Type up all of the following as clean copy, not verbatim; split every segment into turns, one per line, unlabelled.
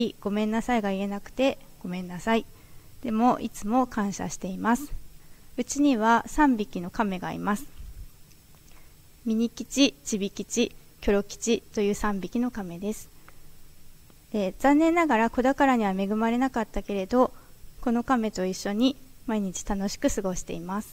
ごめんなさいが言えなくてごめんなさい。でもいつも感謝しています。うちには3匹の亀がいます。ミニ吉、チビ吉、キョロ吉という3匹の亀です。残念ながら子宝には恵まれなかったけれど、この亀と一緒に毎日楽しく過ごしています。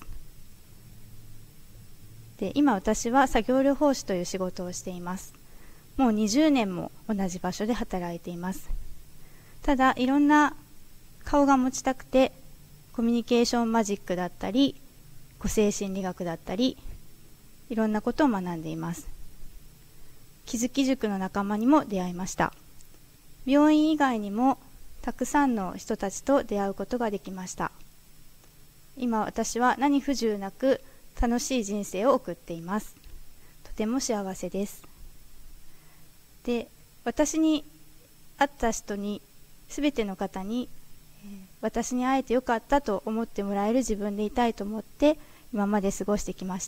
で、今私は作業療法士という仕事をしています。もう20年も同じ場所で働いています。ただいろんな顔が持ちたくて、コミュニケーションマジックだったり個性心理学だったりいろんなことを学んでいます。気づき塾の仲間にも出会いました。病院以外にもたくさんの人たちと出会うことができました。今私は何不自由なく楽しい人生を送っています。とても幸せです。で、私に会った人に、すべての方に、私に会えてよかったと思ってもらえる自分でいたいと思って今まで過ごしてきました。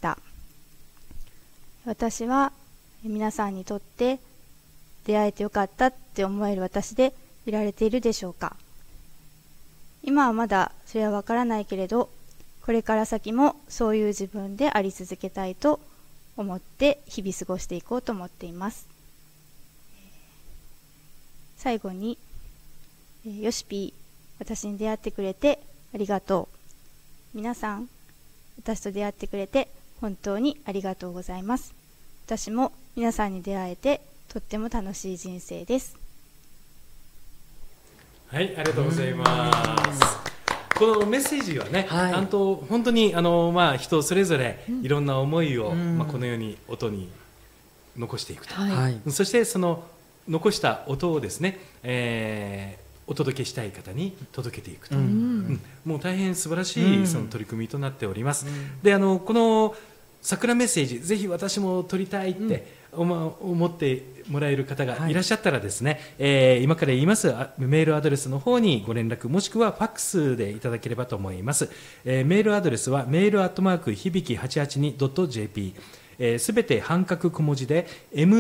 私は皆さんにとって出会えてよかったって思える私でいられているでしょうか。今はまだそれはわからないけれど、これから先もそういう自分であり続けたいと思って日々過ごしていこうと思っています。最後に、よしぴー、私に出会ってくれてありがとう。皆さん、私と出会ってくれて本当にありがとうございます。私も皆さんに出会えてとっても楽しい人生です。
はい、ありがとうございます。このメッセージはね、本当に人それぞれいろんな思いを、このように音に残していくと、そしてその残した音をですね、お届けしたい方に届けていくと、もう大変素晴らしいその取り組みとなっております。で、この桜メッセージ、ぜひ私も取りたいって思ってもらえる方がいらっしゃったらですね、今から言いますメールアドレスの方にご連絡、もしくはファックスでいただければと思います。メールアドレスはメールひびき 882.jp、すべて半角小文字で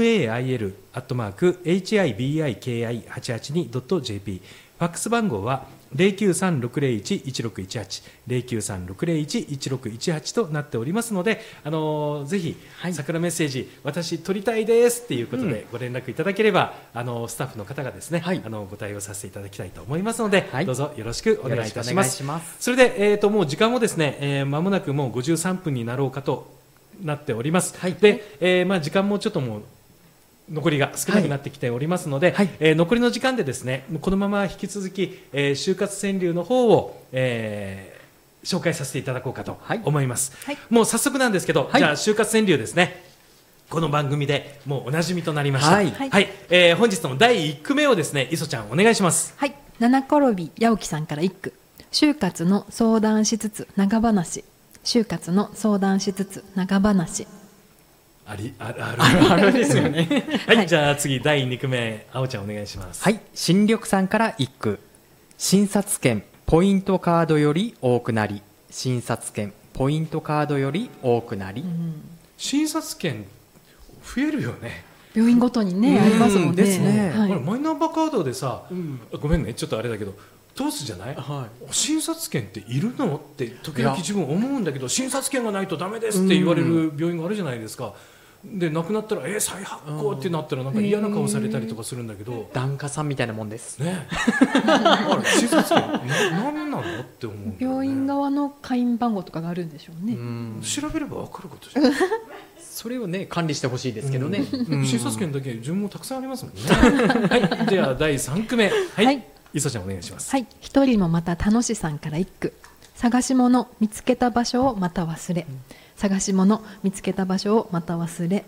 mail@hibiki882.jp、 ファックス番号は 093-601-1618 093-601-1618 となっておりますので、ぜひ桜メッセージ、私取りたいですっていうことでご連絡いただければ、スタッフの方がですね、ご対応させていただきたいと思いますので、どうぞよろしくお願いいたします。それで、もう時間もですね、間もなくもう53分になろうかとなっております。で、時間もちょっともう残りが少なくなってきておりますので、残りの時間でですね、このまま引き続き、就活川柳の方を、紹介させていただこうかと思います。もう早速なんですけど、じゃあ就活川柳ですね、この番組でもうおなじみとなりました。本日の第1句目をですね、磯ちゃんお願いします。
七転び八起きさんから1句。就活の相談しつつ長話。就活の相談しつつ長話。
あるですよね。じゃあ次第2句目、あおちゃんお願いします。
新緑さんから1句。診察券ポイントカードより多くなり。診察券ポイントカードより多くなり。
診察券増えるよね。
病院ごとにね、ありますもんね。
ですね。
マイナンバーカードでさ、ごめんね、ちょっとあれだけど通すじゃない、診察券っているのって時々自分思うんだけど、診察券がないとダメですって言われる病院があるじゃないですか。で亡くなったら再発行ってなったらなんか嫌な顔されたりとかするんだけど、
檀家さんみたいなもんです
ね。診察券何なのって思う。
病院側の会員番号とかがあるんでしょうね。
調べれば分かることじゃない。
それをね管理してほしいですけどね。
診察券だけ自分もたくさんありますもんね。では第3句目、磯ちゃんお願いします。
一人もまた楽しさんから1句。探し物見つけた場所をまた忘れ。探し物見つけた場所をまた忘れ。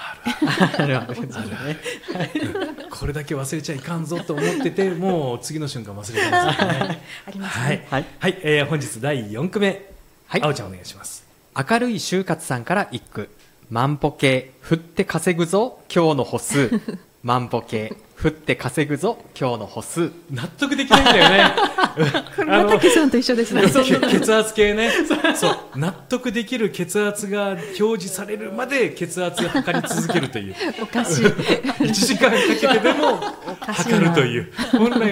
これだけ忘れちゃいかんぞと思ってて、もう次の瞬間忘れてますね。
ありますね。
本日第4句目、あおちゃんお願いします。
明るい就活さんから1句。万歩計振って稼ぐぞ今日の歩数。 万歩計振って稼ぐぞ今日の歩数。
納得できないんだよね
またけさんと一緒ですね。
血圧計ねそう納得できる血圧が表示されるまで血圧測り続けるという
おかしい
1時間かけてでも測るという本来